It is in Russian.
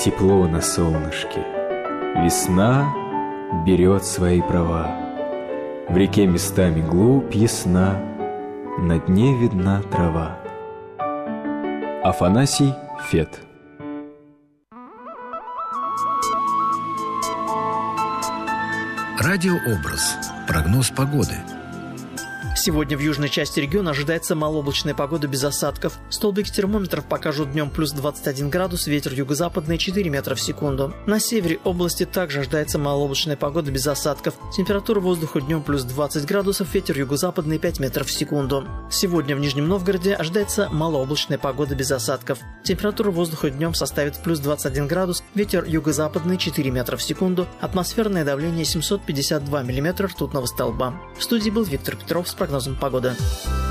тепло на солнышке. Весна берет свои права. В реке местами глубь ясна, на дне видна трава. Афанасий Фет. Радиообраз. Прогноз погоды. Сегодня в южной части региона ожидается малооблачная погода без осадков. Столбики термометров покажут днем плюс 21 градус, ветер юго-западный 4 метра в секунду. На севере области также ожидается малооблачная погода без осадков. Температура воздуха днем плюс 20 градусов, ветер юго-западный 5 метров в секунду. Сегодня в Нижнем Новгороде ожидается малооблачная погода без осадков. Температура воздуха днем составит плюс 21 градус, ветер юго-западный 4 метра в секунду, атмосферное давление 752 миллиметра ртутного столба. В студии был Виктор Петров с прогнозом погоды.